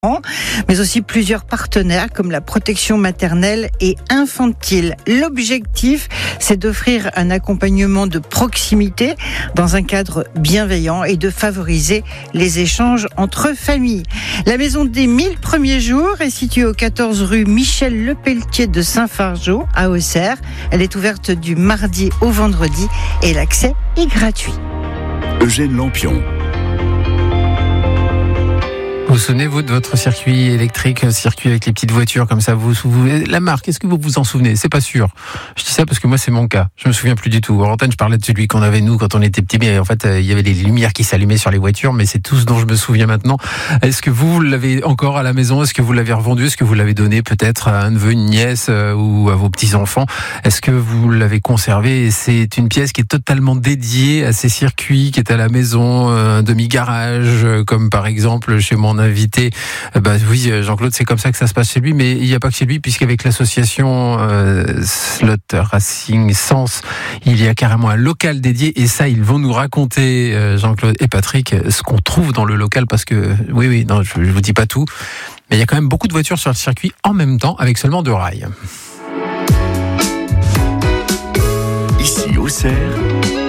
mais aussi plusieurs partenaires comme la protection maternelle et infantile. L'objectif, c'est d'offrir un accompagnement de proximité dans un cadre bienveillant et de favoriser les échanges entre familles. La maison des 1000 premiers jours est située au 14 rue Michel Lepelletier de Saint-Fargeau à Auxerre. Elle est ouverte du mardi au vendredi et l'accès est gratuit. Eugène Lampion. Vous souvenez-vous de votre circuit électrique, circuit avec les petites voitures comme ça, la marque, est-ce que vous vous en souvenez? C'est pas sûr. Je dis ça parce que moi c'est mon cas. Je me souviens plus du tout. En antenne, je parlais de celui qu'on avait nous quand on était petits, mais en fait il y avait des lumières qui s'allumaient sur les voitures, mais c'est tout ce dont je me souviens maintenant. Est-ce que vous l'avez encore à la maison? Est-ce que vous l'avez revendu? Est-ce que vous l'avez donné peut-être à un neveu, une nièce ou à vos petits-enfants? Est-ce que vous l'avez conservé? Et c'est une pièce qui est totalement dédiée à ces circuits, qui est à la maison, un demi-garage, comme par exemple chez mon invité. Oui, Jean-Claude, c'est comme ça que ça se passe chez lui, mais il n'y a pas que chez lui, puisqu'avec l'association Slot Racing Sens, il y a carrément un local dédié, et ça, ils vont nous raconter, Jean-Claude et Patrick, ce qu'on trouve dans le local, parce que, non, je vous dis pas tout, mais il y a quand même beaucoup de voitures sur le circuit en même temps, avec seulement 2 rails. Ici, Auxerre,